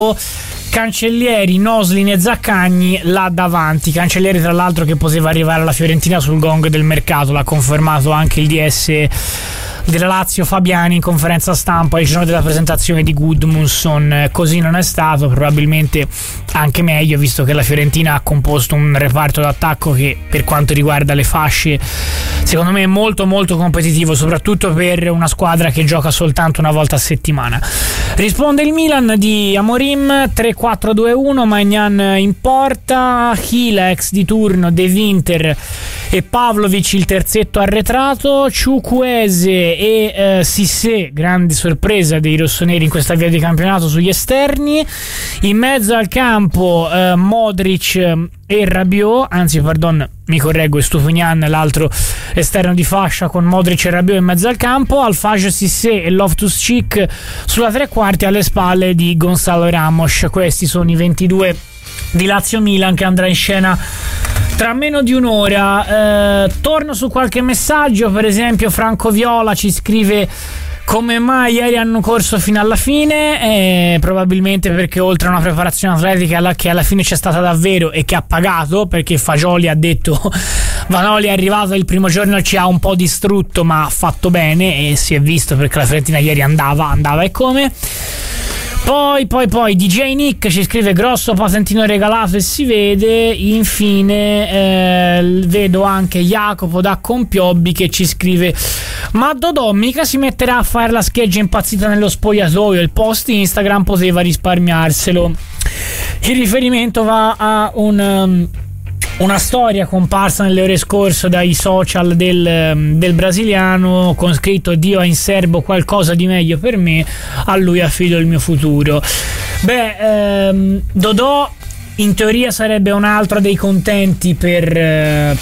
Cancellieri, Noslin e Zaccagni là davanti. Cancellieri tra l'altro che poteva arrivare alla Fiorentina sul gong del mercato, l'ha confermato anche il DS della Lazio Fabiani in conferenza stampa il giorno della presentazione di Gudmundsson. Così non è stato, probabilmente anche meglio, visto che la Fiorentina ha composto un reparto d'attacco che per quanto riguarda le fasce secondo me è molto molto competitivo, soprattutto per una squadra che gioca soltanto una volta a settimana. Risponde il Milan di Amorim, 3-4-2-1, Maignan in porta, Hila ex di turno, De Winter e Pavlovic il terzetto arretrato, Ciukwueze e Cissé, grande sorpresa dei rossoneri in questa via di campionato sugli esterni. In mezzo al campo Modric e Rabiot, anzi pardon, mi correggo, è Stupinian l'altro esterno di fascia, con Modric e Rabiot in mezzo al campo, Alfage, Cissé e Loftus-Cheek sulla tre quarti alle spalle di Gonzalo Ramos. Questi sono i 22 di Lazio-Milan che andrà in scena tra meno di un'ora. Torno su qualche messaggio, per esempio Franco Viola ci scrive: come mai ieri hanno corso fino alla fine? Probabilmente perché oltre a una preparazione atletica che alla fine c'è stata davvero e che ha pagato, perché Fagioli ha detto Vanoli è arrivato il primo giorno, ci ha un po' distrutto ma ha fatto bene, e si è visto perché la Fiorentina ieri andava e come. Poi DJ Nick ci scrive: grosso patentino regalato e si vede. Infine vedo anche Jacopo da Compiobbi che ci scrive: ma Dodò mica si metterà a fare la scheggia impazzita nello spogliatoio, il post Instagram poteva risparmiarselo. Il riferimento va a una storia comparsa nelle ore scorse dai social del brasiliano con scritto: Dio ha in serbo qualcosa di meglio per me, a lui affido il mio futuro. Dodò in teoria sarebbe un altro dei contenti per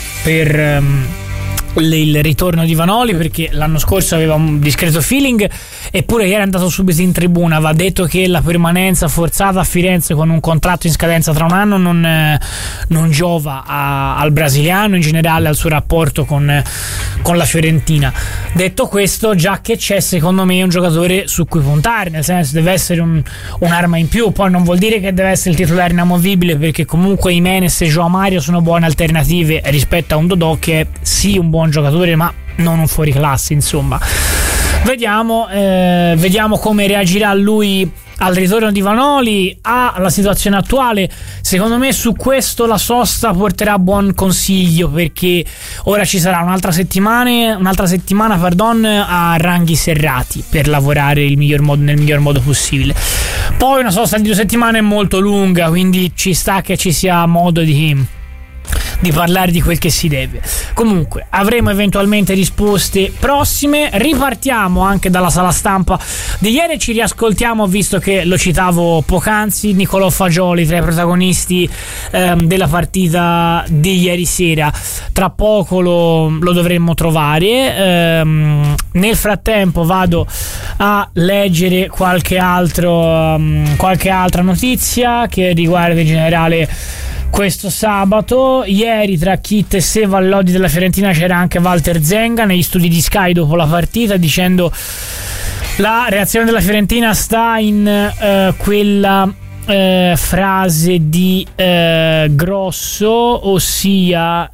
il ritorno di Vanoli, perché l'anno scorso aveva un discreto feeling, eppure ieri è andato subito in tribuna. Va detto che la permanenza forzata a Firenze con un contratto in scadenza tra un anno non giova al brasiliano, in generale al suo rapporto con la Fiorentina. Detto questo, già che c'è, secondo me, un giocatore su cui puntare, nel senso deve essere un'arma in più. Poi non vuol dire che deve essere il titolare inamovibile, perché comunque Jimenez e João Mario sono buone alternative rispetto a un Dodò che è sì un buon giocatore ma non un fuoriclasse, insomma. Vediamo come reagirà lui al ritorno di Vanoli, alla situazione attuale. Secondo me su questo la sosta porterà buon consiglio, perché ora ci sarà un'altra settimana a ranghi serrati per lavorare nel miglior modo possibile. Poi una sosta di 2 settimane è molto lunga, quindi ci sta che ci sia modo di parlare di quel che si deve. Comunque avremo eventualmente risposte prossime. Ripartiamo anche dalla sala stampa di ieri, ci riascoltiamo, visto che lo citavo poc'anzi, Nicolò Fagioli tra i protagonisti della partita di ieri sera. Tra poco lo dovremmo trovare. Nel frattempo vado a leggere qualche altra notizia che riguarda in generale questo sabato. Ieri tra Kit e Seva all'Odi della Fiorentina c'era anche Walter Zenga negli studi di Sky dopo la partita, dicendo: la reazione della Fiorentina sta in quella frase di Grosso, ossia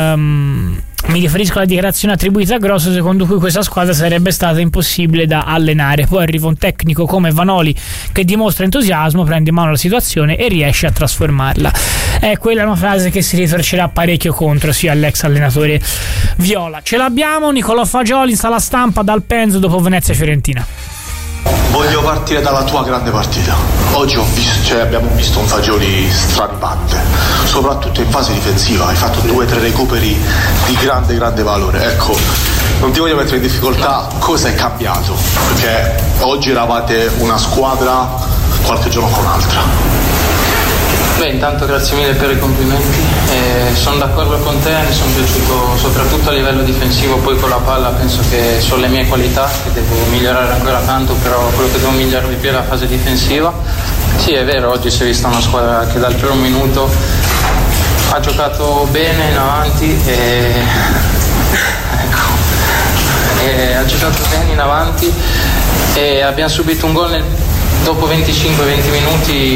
mi riferisco alla dichiarazione attribuita a Grosso secondo cui questa squadra sarebbe stata impossibile da allenare. Poi arriva un tecnico come Vanoli che dimostra entusiasmo, prende in mano la situazione e riesce a trasformarla. Quella è una frase che si ritorcerà parecchio contro sia all'ex allenatore viola. Ce l'abbiamo, Nicolò Fagioli in sala stampa dal Penzo dopo Venezia Fiorentina. Voglio partire dalla tua grande partita. Oggi abbiamo visto un Fagioli straripante, soprattutto in fase difensiva. Hai fatto 2 o 3 recuperi di grande valore. Ecco, non ti voglio mettere in difficoltà, cosa è cambiato? Perché oggi eravate una squadra, qualche giorno con un'altra. Intanto grazie mille per i complimenti, sono d'accordo con te, mi sono piaciuto soprattutto a livello difensivo. Poi con la palla penso che sono le mie qualità, che devo migliorare ancora tanto, però quello che devo migliorare di più è la fase difensiva. Sì, è vero, oggi si è vista una squadra che dal primo minuto ha giocato bene in avanti ha giocato bene in avanti e abbiamo subito un gol dopo 25-20 minuti